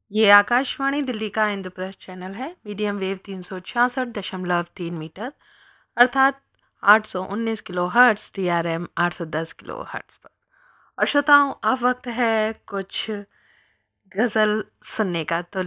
ये आकाशवाणी दिल्ली का इंद्रप्रस्थ चैनल है। मीडियम वेव 366.3 मीटर अर्थात 819 kilo hertz, DRM 810 kilo hertz पर। और श्रोताओं, अब वक्त है कुछ गज़ल सुनने का। तो